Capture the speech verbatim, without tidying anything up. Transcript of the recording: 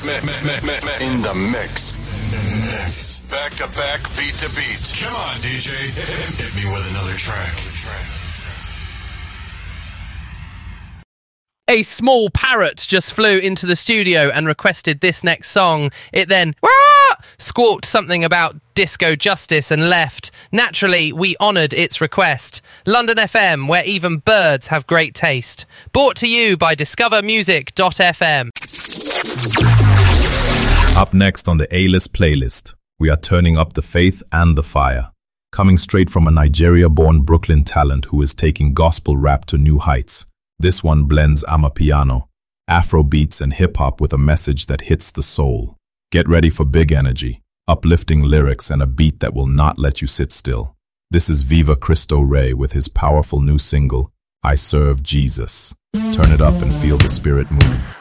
In the mix. Back to back, beat to beat. Come on, D J. Hit me with another track. A small parrot just flew into the studio and requested this next song. It then squawked something about disco justice and left. Naturally, we honoured its request. London F M, where even birds have great taste. Brought to you by discover music dot f m. Up next on the A-List playlist, we are turning up the faith and the fire. Coming straight from a Nigeria-born Brooklyn talent who is taking gospel rap to new heights. This one blends Amapiano, Afro beats and hip-hop with a message that hits the soul. Get ready for big energy, uplifting lyrics and a beat that will not let you sit still. This is Viva Cristo Rey with his powerful new single, I Serve Jesus. Turn it up and feel the spirit move.